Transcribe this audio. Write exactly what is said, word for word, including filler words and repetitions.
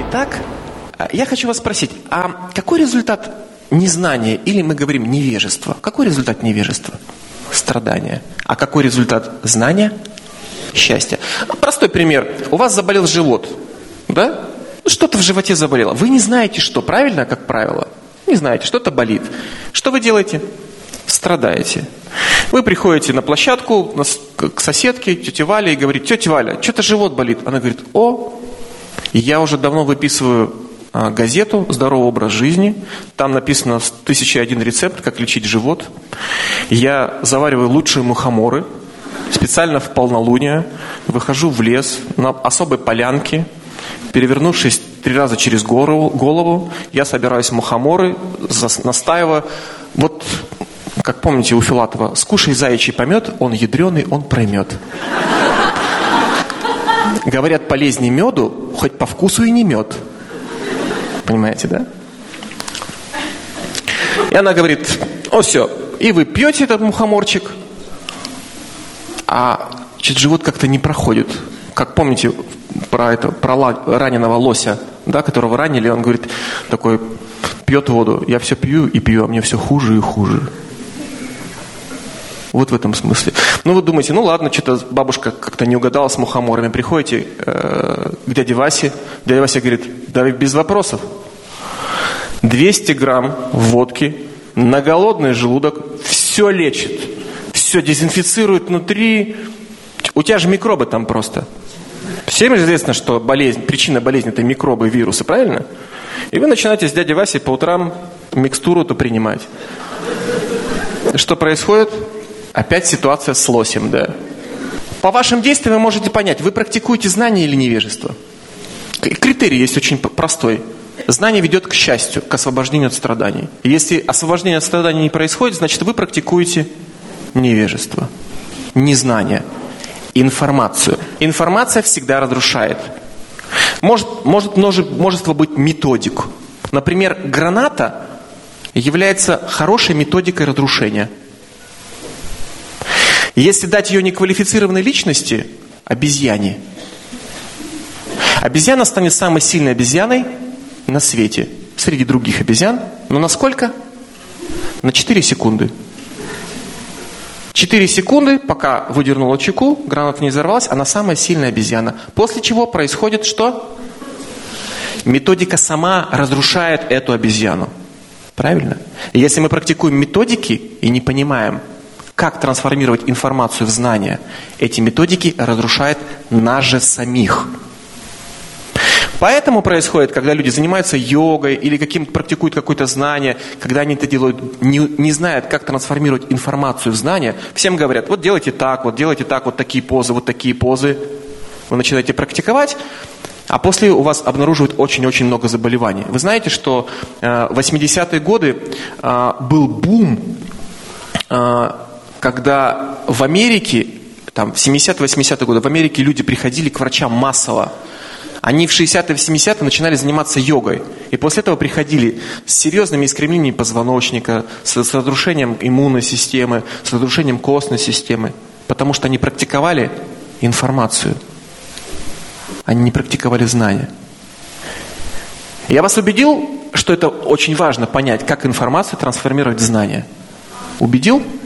Итак, я хочу вас спросить, а какой результат незнания, или мы говорим невежества? Какой результат невежества? Страдания. А какой результат знания? Счастье. Простой пример. У вас заболел живот, да? Что-то в животе заболело. Вы не знаете, что, правильно, как правило? Не знаете, что-то болит. Что вы делаете? Страдаете. Вы приходите на площадку к соседке, тете Вале, и говорите: тетя Валя, что-то живот болит. Она говорит: о, я уже давно выписываю а, газету «Здоровый образ жизни». Там написано тысяча и один рецепт, как лечить живот. Я завариваю лучшие мухоморы. Специально в полнолуние выхожу в лес на особой полянке. Перевернувшись три раза через голову, голову я собираюсь мухоморы, настаиваю. Вот, как помните у Филатова: скушай заячий помет, он ядреный, он проймет. Говорят, полезнее меду, хоть по вкусу и не мед. Понимаете, да? И она говорит: о, все, и вы пьете этот мухоморчик, а чуть живот как-то не проходит. Как помните про это, про раненого лося, да, которого ранили, он говорит, такой, пьет воду: я все пью и пью, а мне все хуже и хуже. Вот в этом смысле. Ну, вы думаете, ну ладно, что-то бабушка как-то не угадала с мухоморами. Приходите э, к дяде Васе. Дядя Вася говорит: да без вопросов. двести грамм водки на голодный желудок все лечит. Все дезинфицирует внутри. У тебя же микробы там просто. Всем известно, что болезнь, причина болезни – это микробы, вирусы, правильно? И вы начинаете с дядей Васей по утрам микстуру-то принимать. Что происходит? Опять ситуация с лосем, да. По вашим действиям вы можете понять, вы практикуете знание или невежество. Критерий есть очень простой. Знание ведет к счастью, к освобождению от страданий. Если освобождение от страданий не происходит, значит вы практикуете невежество, незнание, информацию. Информация всегда разрушает. Может, может множество быть методик. Например, граната является хорошей методикой разрушения. Если дать ее неквалифицированной личности, обезьяне, обезьяна станет самой сильной обезьяной на свете среди других обезьян. Но на сколько? На четыре секунды. четыре секунды, пока выдернула чеку, граната не взорвалась, она самая сильная обезьяна. После чего происходит что? Методика сама разрушает эту обезьяну. Правильно? И если мы практикуем методики и не понимаем, как трансформировать информацию в знания, эти методики разрушают нас же самих. Поэтому происходит, когда люди занимаются йогой или каким-то практикуют какое-то знание, когда они это делают, не, не знают, как трансформировать информацию в знания, всем говорят: вот делайте так, вот делайте так, вот такие позы, вот такие позы. Вы начинаете практиковать, а после у вас обнаруживают очень-очень много заболеваний. Вы знаете, что э, в восьмидесятые годы э, был бум, э, когда в Америке, там, в семидесятые-восьмидесятые годы, в Америке люди приходили к врачам массово. Они в шестидесятые, в семидесятые начинали заниматься йогой. И после этого приходили с серьезными искривлениями позвоночника, с, с разрушением иммунной системы, с разрушением костной системы. Потому что они практиковали информацию. Они не практиковали знания. Я вас убедил, что это очень важно понять, как информацию трансформировать в знания? Убедил?